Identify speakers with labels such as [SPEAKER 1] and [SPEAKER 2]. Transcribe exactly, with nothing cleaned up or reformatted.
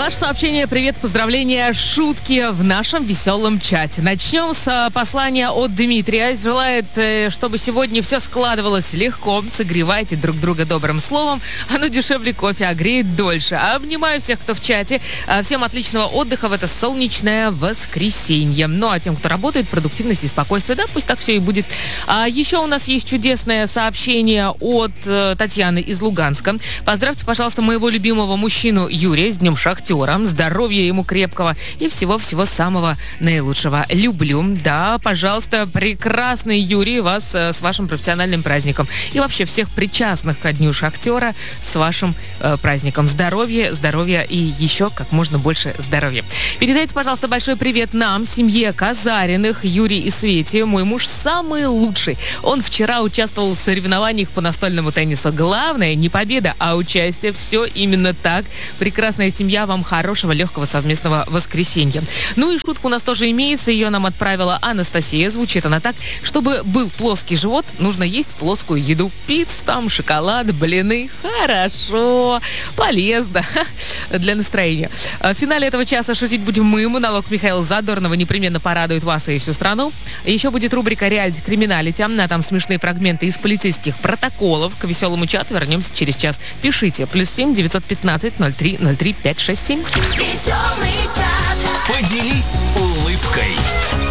[SPEAKER 1] Ваше сообщение, привет, поздравления, шутки в нашем веселом чате. Начнем с послания от Дмитрия. Желает, чтобы сегодня все складывалось легко. Согревайте друг друга добрым словом. Оно дешевле кофе, а греет дольше. Обнимаю всех, кто в чате. Всем отличного отдыха в это солнечное воскресенье. Ну а тем, кто работает, продуктивности и спокойствия, да, пусть так все и будет. А еще у нас есть чудесное сообщение от э, Татьяны из Луганска. Поздравьте, пожалуйста, моего любимого мужчину Юрия с Днем Шахтера. Здоровья ему крепкого и всего-всего самого наилучшего. Люблю. Да, пожалуйста, прекрасный Юрий, вас э, с вашим профессиональным праздником. И вообще всех причастных ко Дню Шахтера с вашим э, праздником. Здоровья, здоровья и еще как можно больше здоровья. Передайте, пожалуйста, большой привет нам, семье Казариных, Юрий и Свете. Мой муж самый лучший. Он вчера участвовал в соревнованиях по настольному теннису. Главное не победа, а участие. Все именно так. Прекрасная семья, вам хорошего, легкого совместного воскресенья. Ну и шутка у нас тоже имеется. Ее нам отправила Анастасия. Звучит она так: чтобы был плоский живот, нужно есть плоскую еду. Пиццу, там, шоколад, блины. Хорошо. Полезно. Для настроения. В финале этого часа шутить будем мы. Монолог Михаила Задорнова непременно порадует вас и всю страну. Еще будет рубрика «Реалити Криминалити». А там смешные фрагменты из полицейских протоколов. К веселому чату вернемся через час. Пишите. Плюс семь девятьсот пятнадцать ноль три ноль три пять шесть семь.
[SPEAKER 2] Веселый чат. Поделись улыбкой.